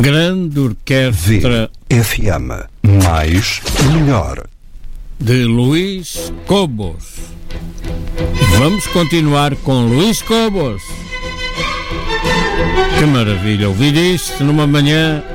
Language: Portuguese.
Grande Orquestra VFM, mais melhor, de Luís Cobos. Vamos continuar com Luís Cobos. Que maravilha ouvir isto numa manhã